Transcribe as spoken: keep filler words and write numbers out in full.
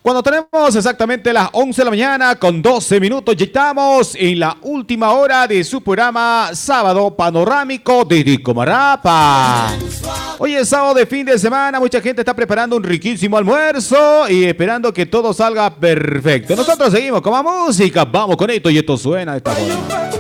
Cuando tenemos exactamente las once de la mañana con doce minutos, ya estamos en la última hora de su programa Sábado Panorámico de Comarapa. Hoy es sábado de fin de semana, mucha gente está preparando un riquísimo almuerzo y esperando que todo salga perfecto. Nosotros seguimos con la música, vamos con esto y esto suena de esta forma.